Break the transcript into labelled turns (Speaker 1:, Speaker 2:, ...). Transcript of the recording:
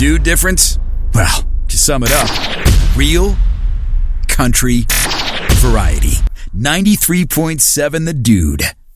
Speaker 1: Dude difference? Well, to sum it up, real country variety. 93.7 The Dude.